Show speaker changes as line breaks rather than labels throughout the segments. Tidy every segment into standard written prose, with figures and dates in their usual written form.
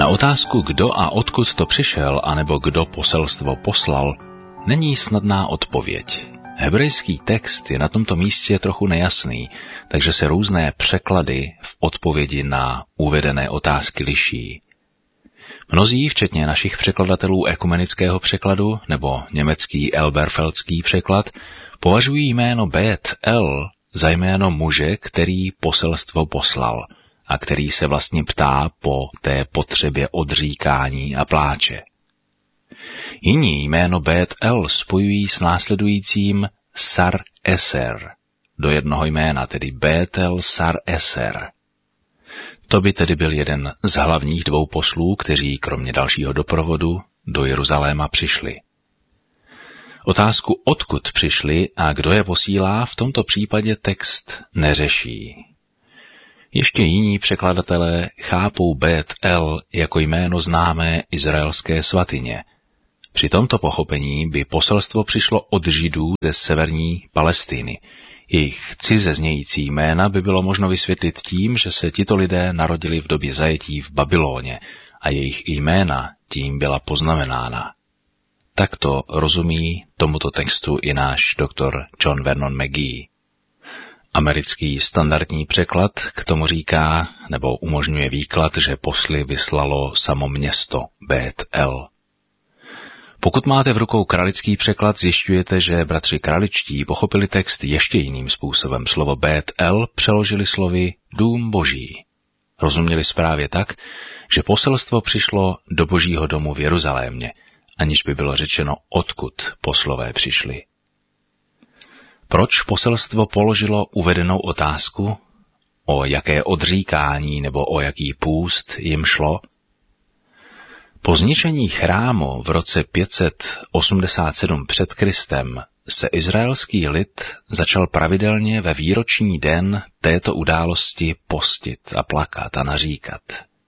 Na otázku, kdo a odkud to přišel, anebo kdo poselstvo poslal, není snadná odpověď. Hebrejský text je na tomto místě trochu nejasný, takže se různé překlady v odpovědi na uvedené otázky liší. Mnozí, včetně našich překladatelů ekumenického překladu nebo německý Elberfeldský překlad, považují jméno Bet El za jméno muže, který poselstvo poslal a který se vlastně ptá po té potřebě odříkání a pláče. Jiní jméno Bet El spojují s následujícím Sar Eser do jednoho jména, tedy Betel Sar Eser. To by tedy byl jeden z hlavních dvou poslů, kteří kromě dalšího doprovodu do Jeruzaléma přišli. Otázku, odkud přišli a kdo je posílá, v tomto případě text neřeší. Ještě jiní překladatelé chápou Bet El jako jméno známé izraelské svatyně. Při tomto pochopení by poselstvo přišlo od Židů ze severní Palestiny. Jejich cize znějící jména by bylo možno vysvětlit tím, že se tito lidé narodili v době zajetí v Babyloně a jejich jména tím byla poznamenána. Takto rozumí tomuto textu i náš doktor John Vernon McGee. Americký standardní překlad k tomu říká, nebo umožňuje výklad, že posly vyslalo samo město Bet El. Pokud máte v rukou kralický překlad, zjišťujete, že bratři kraličtí pochopili text ještě jiným způsobem. Slovo Bet El přeložili slovy dům boží. Rozuměli správně tak, že poselstvo přišlo do božího domu v Jeruzalémě, aniž by bylo řečeno, odkud poslové přišli. Proč poselstvo položilo uvedenou otázku? O jaké odříkání nebo o jaký půst jim šlo? Po zničení chrámu v roce 587 před Kristem se izraelský lid začal pravidelně ve výroční den této události postit a plakat a naříkat.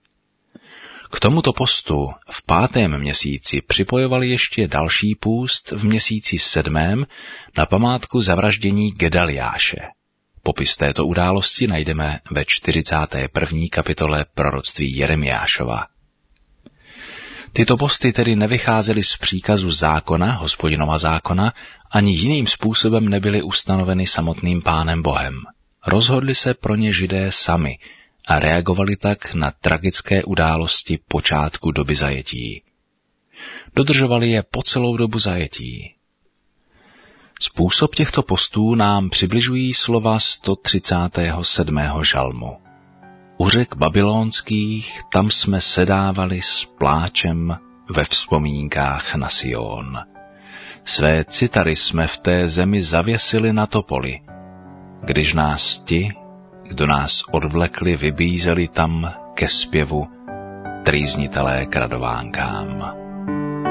K tomuto postu v 5. měsíci připojovali ještě další půst v měsíci 7. na památku zavraždění Gedaliáše. Popis této události najdeme ve 41. kapitole proroctví Jeremiášova. Tyto posty tedy nevycházely z příkazu zákona, Hospodinova zákona, ani jiným způsobem nebyly ustanoveny samotným Pánem Bohem. Rozhodli se pro ně Židé sami a reagovali tak na tragické události počátku doby zajetí. Dodržovali je po celou dobu zajetí. Způsob těchto postů nám přibližují slova 137. žalmu. U řek babylonských tam jsme sedávali s pláčem ve vzpomínkách na Sion. Své citary jsme v té zemi zavěsili na topoli, když nás ti, kdo nás odvlekli, vybízeli tam ke zpěvu trýznitelé k radovánkám.